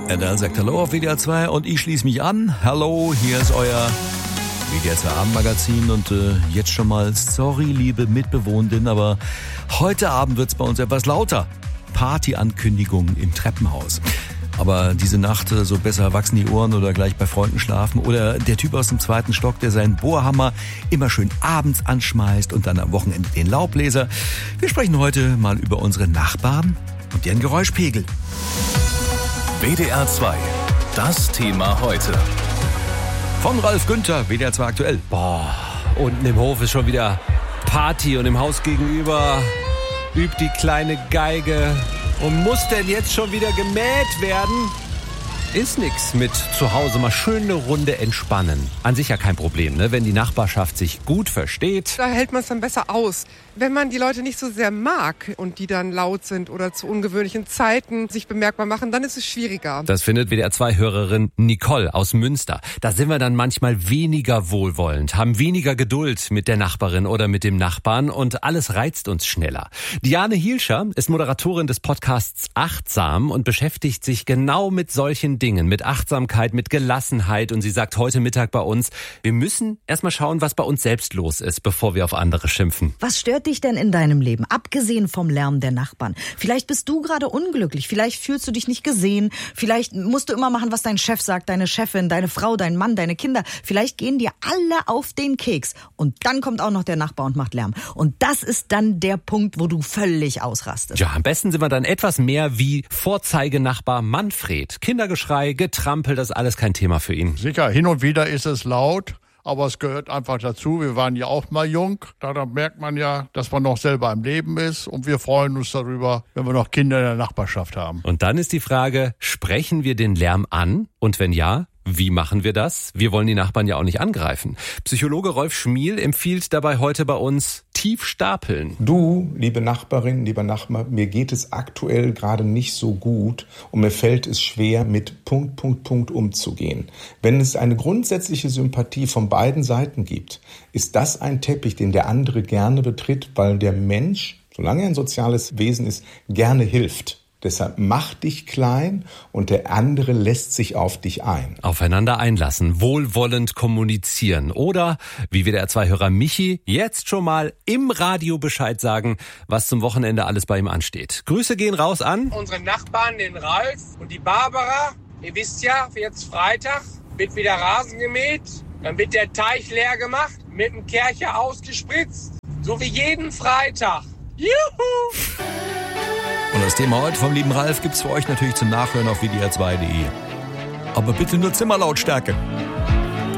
Adele sagt Hallo auf WDR 2 und ich schließe mich an. Hallo, hier ist euer WDR 2 Abendmagazin und jetzt schon mal sorry, liebe Mitbewohnerin, aber heute Abend wird's bei uns etwas lauter. Partyankündigungen im Treppenhaus. Aber diese Nacht, so besser wachsen die Ohren oder gleich bei Freunden schlafen. Oder der Typ aus dem 2. Stock, der seinen Bohrhammer immer schön abends anschmeißt und dann am Wochenende den Laubbläser. Wir sprechen heute mal über unsere Nachbarn und deren Geräuschpegel. WDR 2, das Thema heute. Von Ralf Günther, WDR 2 aktuell. Boah, unten im Hof ist schon wieder Party und im Haus gegenüber übt die kleine Geige. Und muss denn jetzt schon wieder gemäht werden? Ist nix mit zu Hause mal schön eine Runde entspannen. An sich ja kein Problem, ne? Wenn die Nachbarschaft sich gut versteht. Da hält man es dann besser aus. Wenn man die Leute nicht so sehr mag und die dann laut sind oder zu ungewöhnlichen Zeiten sich bemerkbar machen, dann ist es schwieriger. Das findet WDR 2-Hörerin Nicole aus Münster. Da sind wir dann manchmal weniger wohlwollend, haben weniger Geduld mit der Nachbarin oder mit dem Nachbarn und alles reizt uns schneller. Diane Hielscher ist Moderatorin des Podcasts Achtsam und beschäftigt sich genau mit solchen Dingen, mit Achtsamkeit, mit Gelassenheit. Und sie sagt heute Mittag bei uns, wir müssen erstmal schauen, was bei uns selbst los ist, bevor wir auf andere schimpfen. Was stört dich denn in deinem Leben, abgesehen vom Lärm der Nachbarn? Vielleicht bist du gerade unglücklich, vielleicht fühlst du dich nicht gesehen, vielleicht musst du immer machen, was dein Chef sagt, deine Chefin, deine Frau, dein Mann, deine Kinder. Vielleicht gehen dir alle auf den Keks und dann kommt auch noch der Nachbar und macht Lärm. Und das ist dann der Punkt, wo du völlig ausrastest. Ja, am besten sind wir dann etwas mehr wie Vorzeigenachbar Manfred. Kindergeschrei, Getrampel, das ist alles kein Thema für ihn. Sicher, hin und wieder ist es laut, aber es gehört einfach dazu. Wir waren ja auch mal jung. Daran merkt man ja, dass man noch selber im Leben ist. Und wir freuen uns darüber, wenn wir noch Kinder in der Nachbarschaft haben. Und dann ist die Frage, sprechen wir den Lärm an? Und wenn ja, wie machen wir das? Wir wollen die Nachbarn ja auch nicht angreifen. Psychologe Rolf Schmiel empfiehlt dabei heute bei uns tief stapeln. Du, liebe Nachbarin, lieber Nachbar, mir geht es aktuell gerade nicht so gut und mir fällt es schwer, mit ... umzugehen. Wenn es eine grundsätzliche Sympathie von beiden Seiten gibt, ist das ein Teppich, den der andere gerne betritt, weil der Mensch, solange er ein soziales Wesen ist, gerne hilft. Deshalb mach dich klein und der andere lässt sich auf dich ein. Aufeinander einlassen, wohlwollend kommunizieren oder, wie WDR 2-Hörer Michi, jetzt schon mal im Radio Bescheid sagen, was zum Wochenende alles bei ihm ansteht. Grüße gehen raus an unsere Nachbarn, den Ralf und die Barbara. Ihr wisst ja, jetzt Freitag wird wieder Rasen gemäht, dann wird der Teich leer gemacht, mit dem Kercher ausgespritzt, so wie jeden Freitag. Juhu! Und das Thema heute vom lieben Ralf gibt's für euch natürlich zum Nachhören auf wdr2.de. Aber bitte nur Zimmerlautstärke.